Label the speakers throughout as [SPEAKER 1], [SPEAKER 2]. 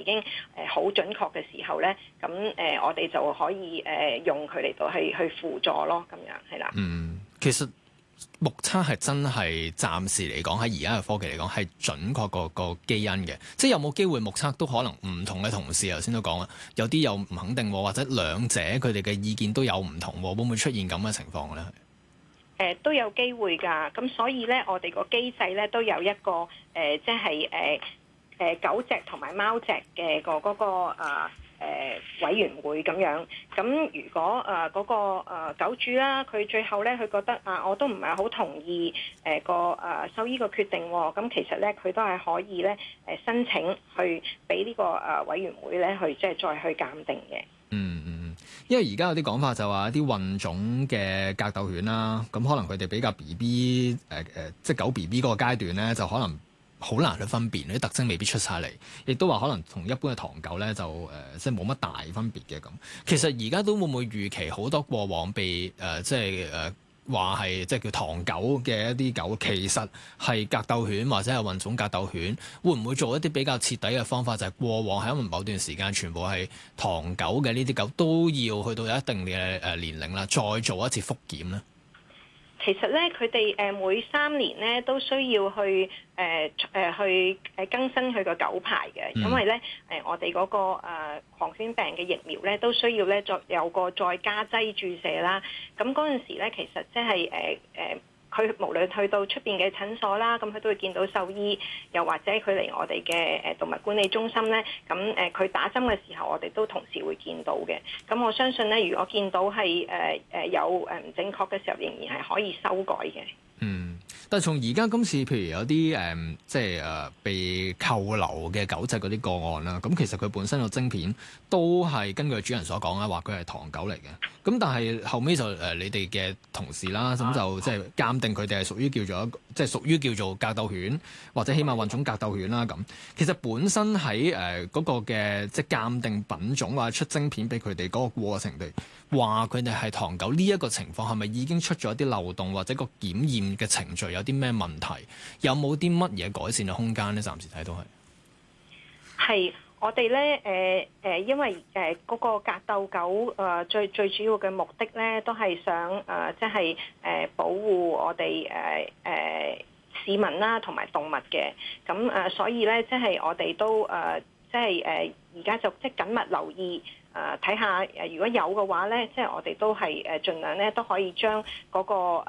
[SPEAKER 1] 已經好準確嘅時候咧，咁我哋就可以用佢嚟到去輔助咯，咁樣係啦。
[SPEAKER 2] 其實目測係真係暫時嚟講，喺而家嘅科技嚟講係準確個基因嘅，即係有冇機會目測都可能唔同嘅同事頭先都講啦，有啲又唔肯定，或者兩者佢哋嘅意見都有唔同，會唔會出現咁嘅情況咧？
[SPEAKER 1] 都有機會㗎，咁所以咧，我哋個機制咧都有一個即係狗隻同埋貓隻嘅嗰個委員會咁樣。咁如果嗰個狗主啦，佢最後咧佢覺得我都唔係好同意個獸醫個決定喎，咁其實咧佢都係可以咧申請去俾呢個委員會咧去即係再去鑑定嘅。
[SPEAKER 2] 因為而家有啲講法就話一啲混種嘅格鬥犬啦，咁可能佢哋比較 BB 即係狗 BB 嗰個階段咧，就可能好難去分辨，啲特徵未必出晒嚟，亦都話可能同一般嘅唐狗咧就即係冇乜大分別嘅咁。其實而家都會唔會預期好多過往被即係話係即係叫唐狗嘅一啲狗，其實係格鬥犬或者係混種格鬥犬，會唔會做一啲比較徹底嘅方法？就係過往喺某段時間全部係唐狗嘅呢啲狗都要去到有一定嘅年齡啦，再做一次復檢咧？
[SPEAKER 1] 其實咧，佢哋每3年咧都需要去去更新佢個狗牌嘅，因為咧我哋嗰個狂犬病嘅疫苗咧都需要咧有個再加劑注射啦。咁嗰陣時咧，其實即係佢無論去到出邊嘅診所啦，咁佢都會見到獸醫，又或者佢嚟我哋嘅動物管理中心咧，咁佢打針嘅時候，我哋都同時會見到嘅。咁我相信咧，如果見到係有唔正確嘅時候，仍然係可以修改嘅。
[SPEAKER 2] 但係從而家今次，譬如有啲即係被扣留嘅狗隻嗰啲個案啦，咁其實佢本身個晶片都係根據主人所講啦，話佢係唐狗嚟嘅。咁但係後尾就你哋嘅同事啦，咁就即係鑑定佢哋係屬於叫做格鬥犬或者起碼混種格鬥犬啦。咁其實本身喺嗰個嘅即係鑑定品種或者出晶片俾佢哋嗰個過程嚟話佢哋係唐狗呢一個情況，係咪已經出咗一啲漏洞，或者個檢驗嘅程序有啲咩問題？有冇啲乜嘢改善嘅空間咧？暫時睇到係
[SPEAKER 1] 我哋咧因為嗰個格鬥狗最主要嘅目的咧，都係想即係保護我哋市民啦同埋動物嘅。咁所以咧，即係我哋都即係而家就即係緊密留意睇下如果有嘅話咧，即係我哋都係盡量咧都可以將嗰個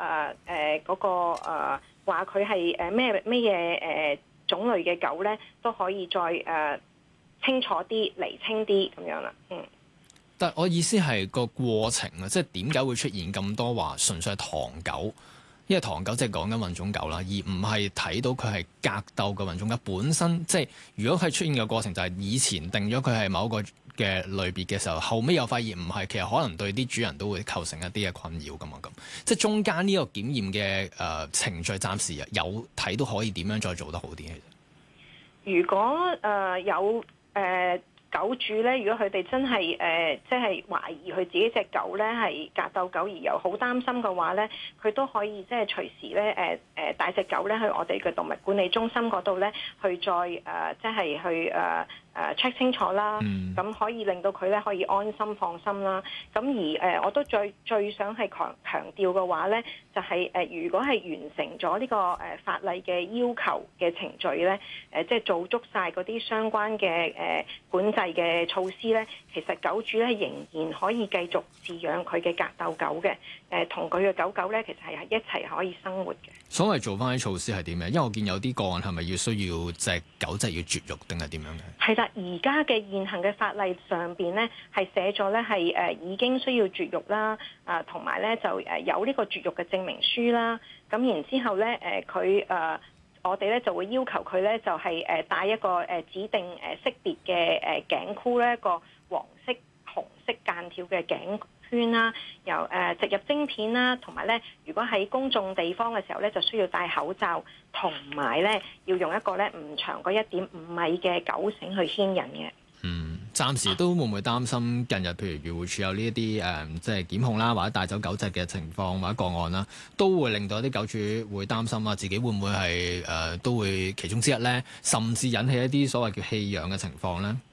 [SPEAKER 1] 話佢係咩嘢種類嘅狗咧，都可以再清楚啲、釐清啲咁樣啦。
[SPEAKER 2] 但我意思係個過程啊，即係點解會出現咁多話純粹係唐狗？因為唐狗即係講緊混種狗啦，而唔係睇到佢係格鬥嘅混種狗本身。即係如果佢出現嘅過程就係以前定咗佢係某個嘅類別嘅時候，後尾又發現唔係，其實可能對啲主人都會構成一啲嘅困擾㗎嘛。咁即係中間呢個檢驗嘅程序，暫時有睇到可以點樣再做得好啲？其實
[SPEAKER 1] 如果有狗主咧，如果佢哋真係即係懷疑佢自己隻狗咧係格鬥狗，而又好擔心嘅話咧，佢都可以即係隨時咧帶隻狗咧去我哋嘅動物管理中心嗰度咧去再即係去check 清楚啦。咁可以令到佢咧可以安心放心啦。咁而我都最想係強調嘅話咧，就係如果係完成咗呢個法例嘅要求嘅程序咧，即係做足晒嗰啲相關嘅管制嘅措施咧，其實狗主咧仍然可以繼續飼養佢嘅格鬥狗嘅，同佢嘅狗狗咧其實係一齊可以生活嘅。
[SPEAKER 2] 所謂做翻啲措施係點樣？因為我見有啲個案係咪需要隻狗隻要絕育定係點樣嘅？係啦，
[SPEAKER 1] 而家嘅現行嘅法例上邊咧係寫咗咧係已經需要絕育啦，同埋咧就有呢個絕育嘅證明書啦。咁然之後咧我哋咧就會要求佢咧就係戴一個指定識別嘅頸箍咧，一個黃色、紅色間條嘅頸圈啦，由植入晶片啦，同埋咧如果喺公眾地方嘅時候咧就需要戴口罩，同埋咧要用一個咧唔長過1.5米嘅狗繩去牽引嘅。
[SPEAKER 2] 暫時都會唔會擔心近日譬如漁護署有呢一啲即係檢控啦，或者帶走狗隻嘅情況或者個案啦，都會令到啲狗主會擔心啊，自己會唔會係都會其中之一咧，甚至引起一啲所謂叫棄養嘅情況咧？